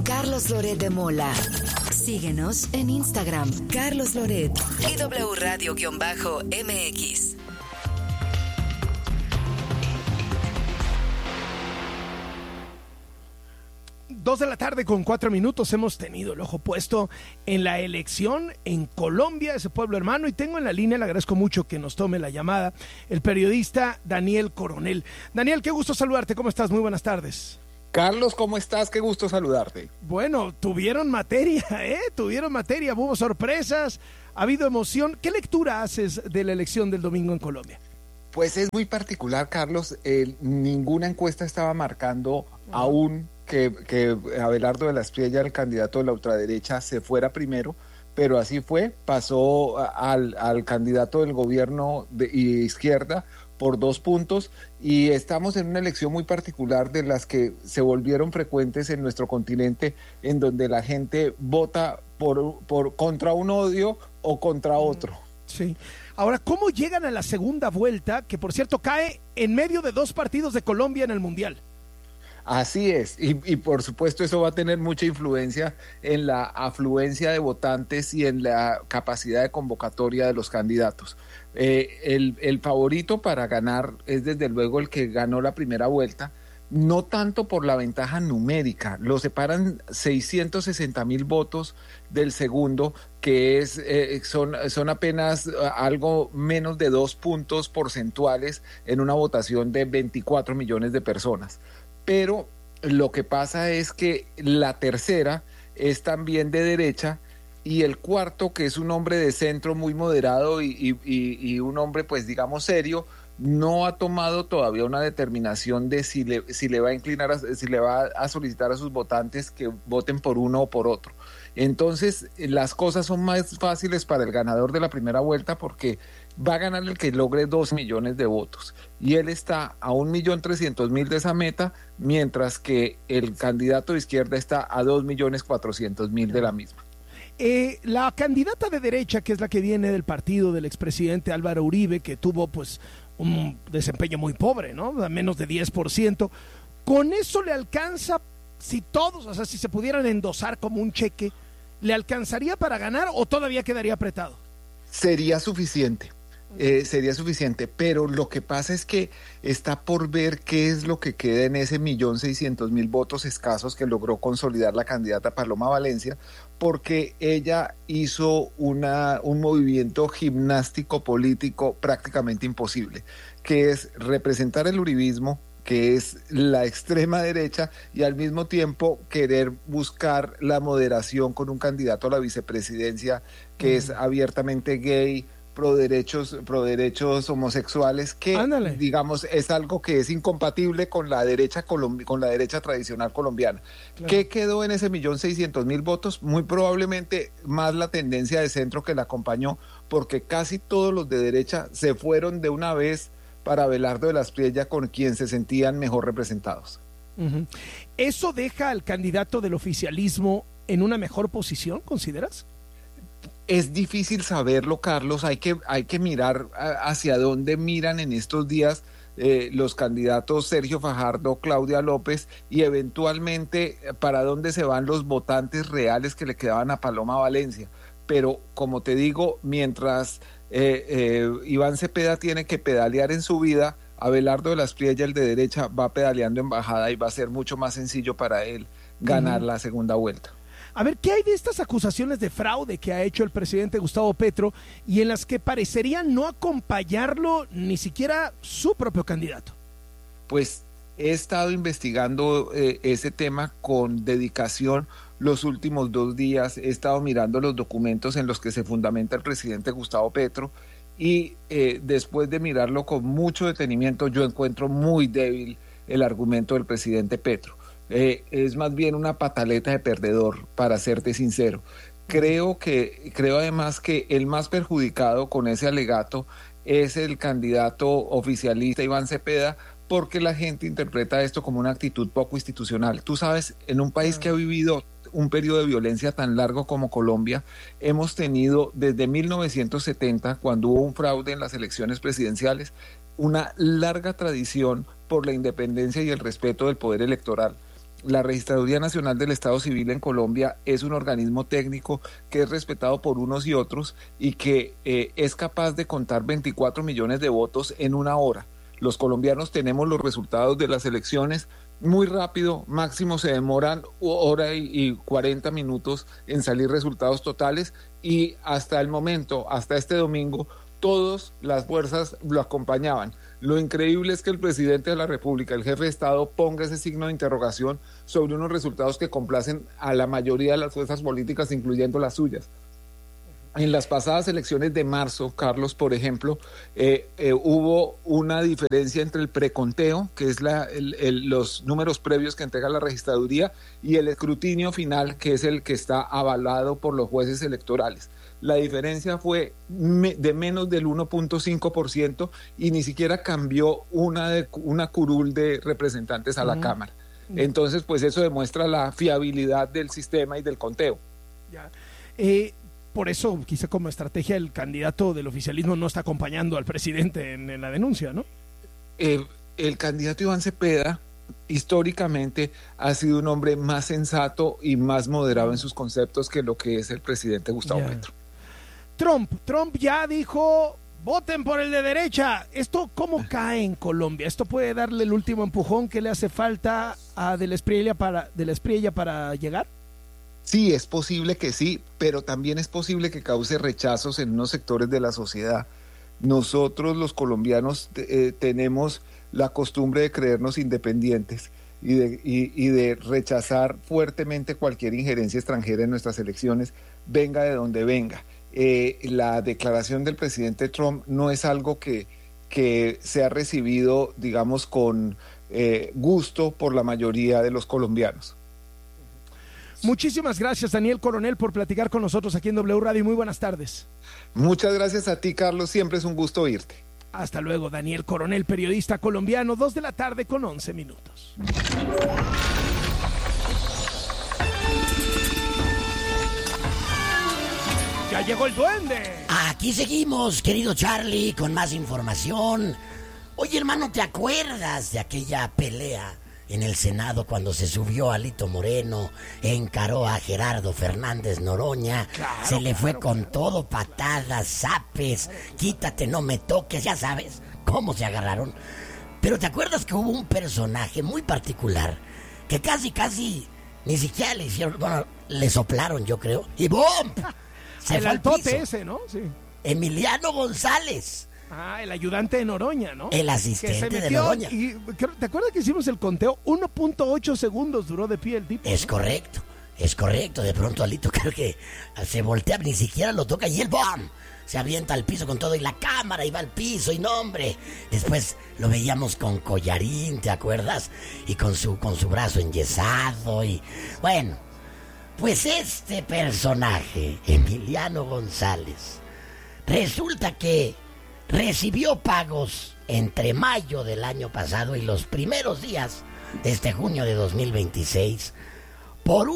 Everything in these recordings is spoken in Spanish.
Carlos Loret de Mola. Síguenos en Instagram, Carlos Loret y W Radio-MX. 2:04 p.m. Hemos tenido el ojo puesto en la elección en Colombia, ese pueblo hermano, y tengo en la línea, le agradezco mucho que nos tome la llamada, el periodista Daniel Coronel. Daniel, qué gusto saludarte, ¿cómo estás? Muy buenas tardes. Carlos, ¿cómo estás? Qué gusto saludarte. Bueno, tuvieron materia, hubo sorpresas, ha habido emoción. ¿Qué lectura haces de la elección del domingo en Colombia? Pues es muy particular, Carlos. Ninguna encuesta estaba marcando aún que Abelardo de la Espriella, el candidato de la ultraderecha, se fuera primero, pero así fue. Pasó al candidato del gobierno y izquierda por 2 puntos, y estamos en una elección muy particular de las que se volvieron frecuentes en nuestro continente, en donde la gente vota por contra un odio o contra otro. Sí. Ahora, ¿cómo llegan a la segunda vuelta, que por cierto cae en medio de 2 partidos de Colombia en el Mundial? Así es, y por supuesto eso va a tener mucha influencia en la afluencia de votantes y en la capacidad de convocatoria de los candidatos. El favorito para ganar es desde luego el que ganó la primera vuelta, no tanto por la ventaja numérica, lo separan 660,000 votos del segundo, que son apenas algo menos de 2 puntos porcentuales en una votación de 24 millones de personas. Pero lo que pasa es que la tercera es también de derecha, y el cuarto, que es un hombre de centro muy moderado y un hombre, pues digamos, serio, no ha tomado todavía una determinación de si le va a inclinar, si le va a solicitar a sus votantes que voten por uno o por otro. Entonces, las cosas son más fáciles para el ganador de la primera vuelta, porque va a ganar el que logre 2 millones de votos, y él está a 1.300.000 de esa meta, mientras que el candidato de izquierda está a 2.400.000 de la misma. La candidata de derecha, que es la que viene del partido del expresidente Álvaro Uribe, que tuvo pues un desempeño muy pobre, ¿no? A menos de 10%, ¿con eso le alcanza, si todos, o sea, si se pudieran endosar como un cheque, le alcanzaría para ganar o todavía quedaría apretado? Sería suficiente. Sería suficiente, pero lo que pasa es que está por ver qué es lo que queda en ese 1.600.000 votos escasos que logró consolidar la candidata Paloma Valencia, porque ella hizo un movimiento gimnástico político prácticamente imposible, que es representar el uribismo, que es la extrema derecha, y al mismo tiempo querer buscar la moderación con un candidato a la vicepresidencia que es abiertamente gay, pro derechos homosexuales, que Ándale. digamos es algo que es incompatible con la derecha tradicional colombiana. Claro. ¿Qué quedó en ese 1.600.000 votos? Muy probablemente más la tendencia de centro que la acompañó, porque casi todos los de derecha se fueron de una vez para Abelardo de la Espriella, con quien se sentían mejor representados. Uh-huh. ¿Eso deja al candidato del oficialismo en una mejor posición, consideras? Es difícil saberlo, Carlos. Hay que mirar hacia dónde miran en estos días los candidatos Sergio Fajardo, Claudia López, y eventualmente para dónde se van los votantes reales que le quedaban a Paloma Valencia. Pero como te digo, mientras Iván Cepeda tiene que pedalear en su vida, Abelardo de la Espriella, el de derecha, va pedaleando en bajada, y va a ser mucho más sencillo para él ganar la segunda vuelta. A ver, ¿qué hay de estas acusaciones de fraude que ha hecho el presidente Gustavo Petro, y en las que parecería no acompañarlo ni siquiera su propio candidato? Pues he estado investigando ese tema con dedicación los últimos 2 días. He estado mirando los documentos en los que se fundamenta el presidente Gustavo Petro, y después de mirarlo con mucho detenimiento, yo encuentro muy débil el argumento del presidente Petro. Es más bien una pataleta de perdedor, para serte sincero. Creo además que el más perjudicado con ese alegato es el candidato oficialista Iván Cepeda, porque la gente interpreta esto como una actitud poco institucional. Tú sabes, en un país que ha vivido un periodo de violencia tan largo como Colombia, hemos tenido desde 1970, cuando hubo un fraude en las elecciones presidenciales, una larga tradición por la independencia y el respeto del poder electoral. La Registraduría Nacional del Estado Civil en Colombia es un organismo técnico que es respetado por unos y otros y que es capaz de contar 24 millones de votos en una hora. Los colombianos tenemos los resultados de las elecciones muy rápido, máximo se demoran hora y 40 minutos en salir resultados totales, y hasta el momento, hasta este domingo, todas las fuerzas lo acompañaban. Lo increíble es que el presidente de la República, el jefe de Estado, ponga ese signo de interrogación sobre unos resultados que complacen a la mayoría de las fuerzas políticas, incluyendo las suyas. En las pasadas elecciones de marzo, Carlos, por ejemplo, hubo una diferencia entre el preconteo, que es los números previos que entrega la registraduría, y el escrutinio final, que es el que está avalado por los jueces electorales. La diferencia fue de menos del 1.5% y ni siquiera cambió una curul de representantes a la Cámara. Entonces, pues eso demuestra la fiabilidad del sistema y del conteo. Ya. Por eso, quizá como estrategia, el candidato del oficialismo no está acompañando al presidente en la denuncia, ¿no? El candidato Iván Cepeda, históricamente, ha sido un hombre más sensato y más moderado en sus conceptos que lo que es el presidente Gustavo Petro. Trump ya dijo, voten por el de derecha. ¿Esto cómo cae en Colombia? ¿Esto puede darle el último empujón que le hace falta a De la Espriella para llegar? Sí, es posible que sí, pero también es posible que cause rechazos en unos sectores de la sociedad. Nosotros los colombianos tenemos la costumbre de creernos independientes y de rechazar fuertemente cualquier injerencia extranjera en nuestras elecciones, venga de donde venga. La declaración del presidente Trump no es algo que se ha recibido, digamos, con gusto por la mayoría de los colombianos. Muchísimas gracias, Daniel Coronel, por platicar con nosotros aquí en W Radio. Muy buenas tardes. Muchas gracias a ti, Carlos. Siempre es un gusto oírte. Hasta luego, Daniel Coronel, periodista colombiano, 2:11 p.m. ¡Ya llegó el duende! Aquí seguimos, querido Charlie, con más información. Oye, hermano, ¿te acuerdas de aquella pelea en el Senado cuando se subió Alito Moreno, encaró a Gerardo Fernández Noroña? Claro, se le fue con todo, patadas, zapes, quítate, no me toques, ya sabes cómo se agarraron. Pero ¿te acuerdas que hubo un personaje muy particular que casi ni siquiera le hicieron, bueno, le soplaron, yo creo, y ¡boom! Se el altote ese, ¿no? Sí. Emiliano González. El ayudante de Noroña, ¿no? El asistente de Noroña. Y, ¿te acuerdas que hicimos el conteo? 1.8 segundos duró de pie el tipo. Es correcto. De pronto Alito creo que se voltea, ni siquiera lo toca y el ¡bom! Se avienta al piso con todo y la cámara iba al piso y no, hombre. Después lo veíamos con collarín, ¿te acuerdas? Y con su brazo enyesado y... Bueno, pues este personaje, Emiliano González, resulta que recibió pagos entre mayo del año pasado y los primeros días de este junio de 2026 por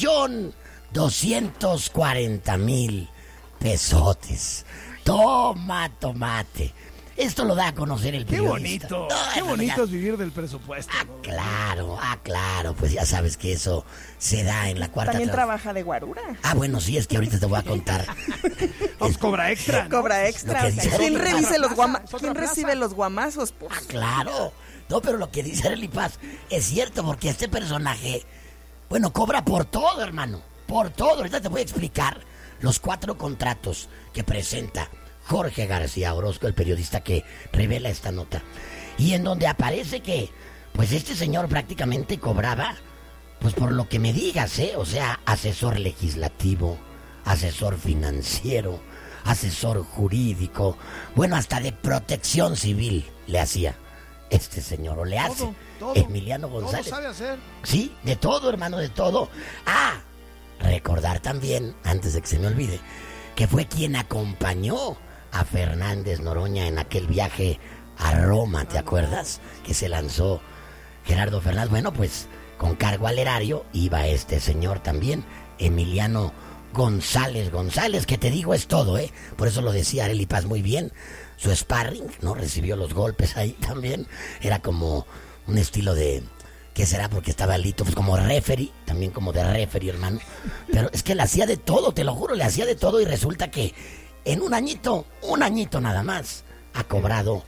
1,240,000 pesotes. Toma, tomate. Esto lo da a conocer el periodista. Qué bonito es vivir del presupuesto. Claro, pues ya sabes que eso se da en la cuarta. También trabaja de guarura. Bueno, sí, es que ahorita te voy a contar. Cobra extra, ¿no? Cobra extra. ¿Quién recibe los guamazos? Pues? Claro. No, pero lo que dice Arely Paz es cierto, porque este personaje, bueno, cobra por todo, hermano. Por todo. Ahorita te voy a explicar los 4 contratos que presenta Jorge García Orozco, el periodista que revela esta nota, y en donde aparece que, pues este señor prácticamente cobraba, pues por lo que me digas, o sea, asesor legislativo, asesor financiero, asesor jurídico, bueno, hasta de protección civil le hacía este señor, o le hace todo, Emiliano González. Todo sabe hacer. Sí, de todo, hermano, de todo. Recordar también, antes de que se me olvide, que fue quien acompañó a Fernández Noroña en aquel viaje a Roma, ¿te acuerdas? Que se lanzó Gerardo Fernández. Bueno, pues con cargo al erario iba este señor también, Emiliano González, que te digo es todo, por eso lo decía Arely Paz muy bien. Su sparring, ¿no? Recibió los golpes ahí también. Era como un estilo de ¿Qué será? Porque estaba Lito pues como referee, también como de referee, hermano. Pero es que le hacía de todo, te lo juro, le hacía de todo y resulta que en un añito nada más, ha cobrado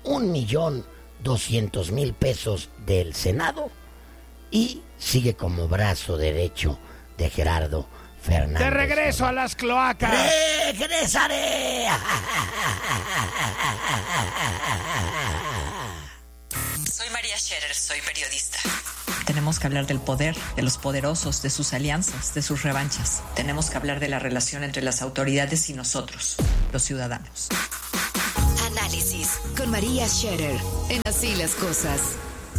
1,200,000 pesos del Senado y sigue como brazo derecho de Gerardo Fernández. ¡De regreso a las cloacas! ¡Regresaré! Soy María Scherer, soy periodista. Tenemos que hablar del poder, de los poderosos, de sus alianzas, de sus revanchas. Tenemos que hablar de la relación entre las autoridades y nosotros, los ciudadanos. Análisis con María Scherer en Así las Cosas.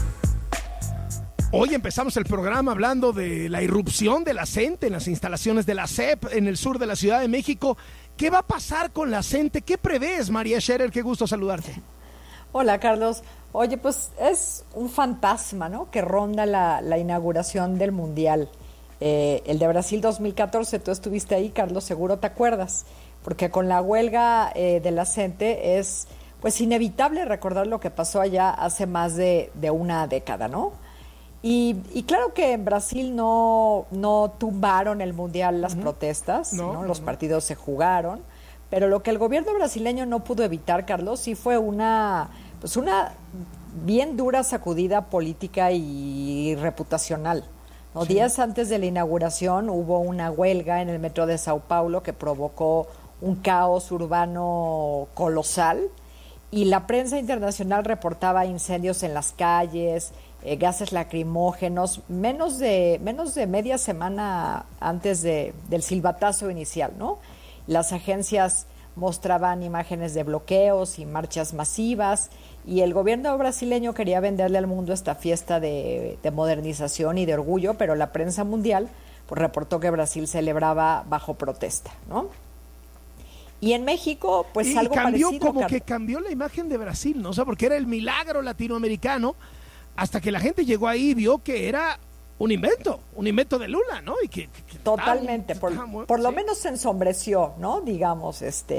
Hoy empezamos el programa hablando de la irrupción de la CENTE en las instalaciones de la SEP en el sur de la Ciudad de México. ¿Qué va a pasar con la CENTE? ¿Qué prevés, María Scherer? Qué gusto saludarte. Hola, Carlos. Oye, pues es un fantasma, ¿no?, que ronda la inauguración del Mundial. El de Brasil 2014, tú estuviste ahí, Carlos, seguro te acuerdas, porque con la huelga de la CENTE es pues inevitable recordar lo que pasó allá hace más de una década, ¿no? Y claro que en Brasil no tumbaron el Mundial las protestas, ¿no? Los partidos se jugaron, pero lo que el gobierno brasileño no pudo evitar, Carlos, sí fue una bien dura sacudida política y reputacional, ¿no? Sí. Días antes de la inauguración hubo una huelga en el metro de Sao Paulo que provocó un caos urbano colosal y la prensa internacional reportaba incendios en las calles, gases lacrimógenos, menos de media semana antes del silbatazo inicial, ¿no? Las agencias mostraban imágenes de bloqueos y marchas masivas y el gobierno brasileño quería venderle al mundo esta fiesta de modernización y de orgullo, pero la prensa mundial pues reportó que Brasil celebraba bajo protesta, ¿no? Y en México, pues y algo cambió, parecido. Como que cambió la imagen de Brasil, ¿no? O sea, porque era el milagro latinoamericano, hasta que la gente llegó ahí y vio que era un invento de Lula, ¿no? Y que totalmente, por lo menos se ensombreció, ¿no? Digamos,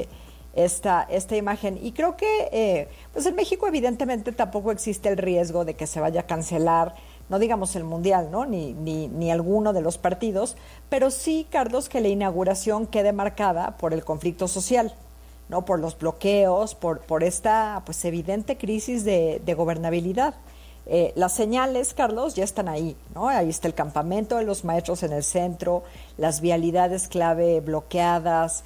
esta imagen. Y creo que, pues en México evidentemente tampoco existe el riesgo de que se vaya a cancelar, no digamos el Mundial, ¿no? Ni alguno de los partidos, pero sí, Carlos, que la inauguración quede marcada por el conflicto social, ¿no? Por los bloqueos, por esta, pues, evidente crisis de gobernabilidad. Las señales, Carlos, ya están ahí, ¿no? Ahí está el campamento de los maestros en el centro, las vialidades clave bloqueadas,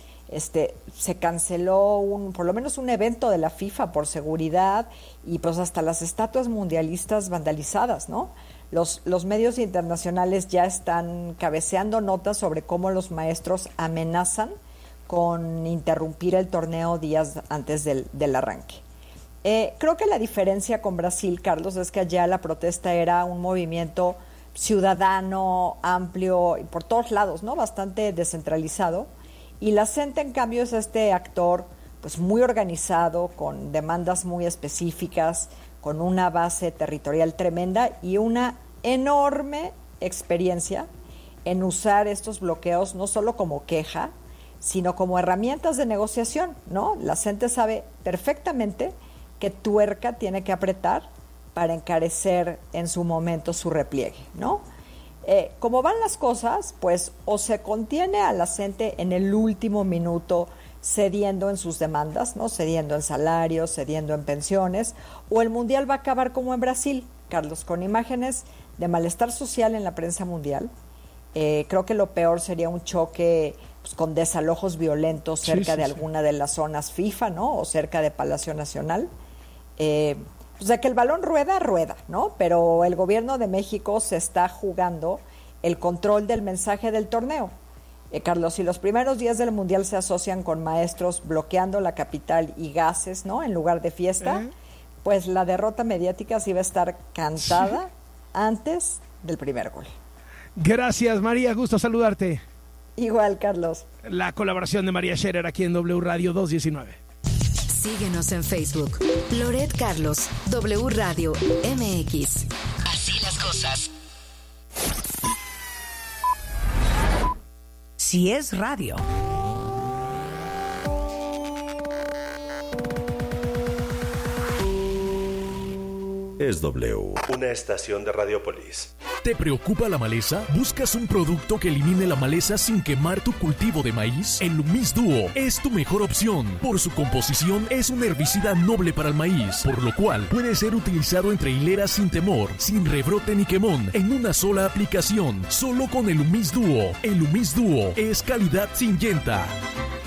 se canceló por lo menos un evento de la FIFA por seguridad y pues hasta las estatuas mundialistas vandalizadas, ¿no? Los medios internacionales ya están cabeceando notas sobre cómo los maestros amenazan con interrumpir el torneo días antes del arranque. Creo que la diferencia con Brasil, Carlos, es que allá la protesta era un movimiento ciudadano, amplio, y por todos lados, ¿no? Bastante descentralizado. Y la CENTE, en cambio, es este actor pues muy organizado, con demandas muy específicas, con una base territorial tremenda y una enorme experiencia en usar estos bloqueos no solo como queja, sino como herramientas de negociación, ¿no? La CENTE sabe perfectamente qué tuerca tiene que apretar para encarecer en su momento su repliegue, ¿no? Como van las cosas, pues o se contiene a la CENTE en el último minuto cediendo en sus demandas, ¿no? Cediendo en salarios, cediendo en pensiones, o el Mundial va a acabar como en Brasil, Carlos, con imágenes de malestar social en la prensa mundial. Creo que lo peor sería un choque pues, con desalojos violentos cerca de alguna de las zonas FIFA, ¿no? O cerca de Palacio Nacional. O sea, que el balón rueda, ¿no? Pero el gobierno de México se está jugando el control del mensaje del torneo. Carlos, si los primeros días del Mundial se asocian con maestros bloqueando la capital y gases, ¿no? En lugar de fiesta, pues la derrota mediática sí va a estar cantada antes del primer gol. Gracias, María. Gusto saludarte. Igual, Carlos. La colaboración de María Scherer aquí en W Radio 219. Síguenos en Facebook. Loret Carlos, W Radio MX. Así las cosas. Si es radio. es W, una estación de Radiopolis. ¿Te preocupa la maleza? ¿Buscas un producto que elimine la maleza sin quemar tu cultivo de maíz? El Lumis Duo es tu mejor opción. Por su composición es un herbicida noble para el maíz, por lo cual puede ser utilizado entre hileras sin temor, sin rebrote ni quemón, en una sola aplicación, solo con el Lumis Duo. El Lumis Duo es calidad Syngenta.